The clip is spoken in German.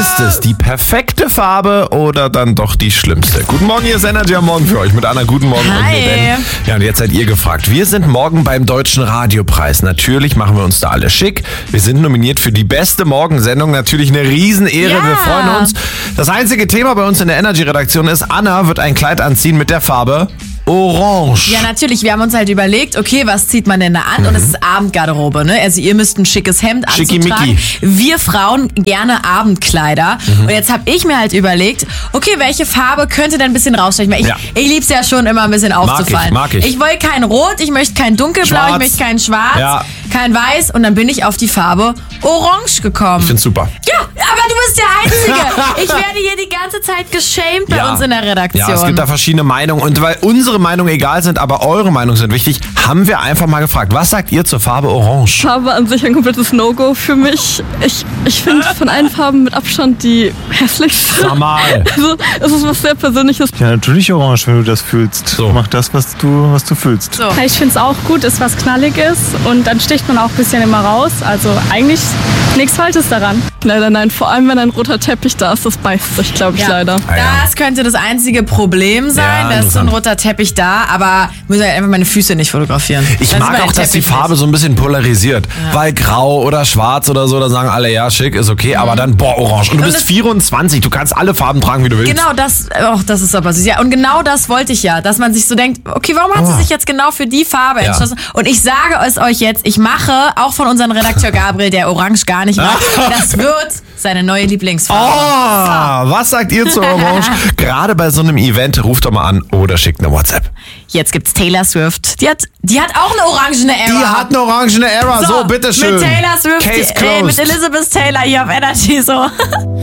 Ist es die perfekte Farbe oder dann doch die schlimmste? Guten Morgen, hier ist Energy am Morgen für euch mit Anna. Guten Morgen. Hi. Und mir Ben. Ja, und jetzt seid ihr gefragt. Wir sind morgen beim Deutschen Radiopreis. Natürlich machen wir uns da alle schick. Wir sind nominiert für die beste Morgensendung. Natürlich eine Riesenehre. Ja. Wir freuen uns. Das einzige Thema bei uns in der Energy-Redaktion ist, Anna wird ein Kleid anziehen mit der Farbe Orange. Ja, natürlich. Wir haben uns halt überlegt, okay, was zieht man denn da an? Und es ist Abendgarderobe, ne? Also ihr müsst ein schickes Hemd anzutragen. Wir Frauen gerne Abendkleider. Und jetzt habe ich mir halt überlegt, okay, welche Farbe könnte denn ein bisschen rausstechen? Weil ich lieb's ja schon immer ein bisschen aufzufallen. Mag ich. Ich will kein Rot, ich möchte kein Dunkelblau, Schwarz. ich möchte kein Schwarz, kein Weiß. Und dann bin ich auf die Farbe Orange gekommen. Ich find's super. Ja, aber du bist der Einzige. Ich werde hier die ganze Zeit geschämt bei uns in der Redaktion. Ja, es gibt da verschiedene Meinungen. Und weil unsere Meinungen egal sind, aber eure Meinungen sind wichtig, haben wir einfach mal gefragt, was sagt ihr zur Farbe Orange? Farbe an sich ein komplettes No-Go für mich. Ich finde von allen Farben mit Abstand die hässlichste. Normal. Also es ist was sehr Persönliches. Ja, natürlich orange, wenn du das fühlst. So. Mach das, was du fühlst. So. Ich finde es auch gut, ist was Knalliges und dann sticht man auch ein bisschen immer raus. Also eigentlich nichts Falsches daran. Leider nein, vor allem wenn ein roter Teppich da ist, das beißt sich, glaube ich, leider. Das könnte das einzige Problem sein. Ja, da ist so ein roter Teppich da, aber ich muss halt einfach meine Füße nicht fotografieren. Ich Dann mag sieht man auch, den dass die Teppich Farbe nicht. so ein bisschen polarisiert. Weil grau oder schwarz oder so, da sagen alle, ja, schick, ist okay, aber dann, orange. Und du bist 24, du kannst alle Farben tragen, wie du willst. Genau das, das ist aber süß. Ja, und genau das wollte ich ja, dass man sich so denkt, okay, warum hat sie sich jetzt genau für die Farbe entschlossen? Und ich sage es euch jetzt, ich mache auch von unserem Redakteur Gabriel, der orange gar nicht mag, das wird seine neue Lieblingsfarbe. Was sagt ihr zu Orange? Gerade bei so einem Event, ruft doch mal an oder schickt eine WhatsApp. Jetzt gibt's Taylor Swift. Die hat auch eine orangene Era. Die hat eine orangene Era, so bitteschön. Mit Taylor Swift, Case closed. mit Elizabeth Taylor hier auf Energy so.